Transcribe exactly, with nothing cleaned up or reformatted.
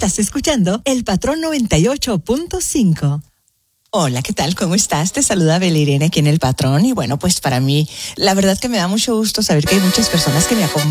Estás escuchando El Patrón noventa y ocho punto cinco. Hola, ¿qué tal? ¿Cómo estás? Te saluda Belirene aquí en El Patrón. Y bueno, pues para mí, la verdad que me da mucho gusto saber que hay muchas personas que me acompañan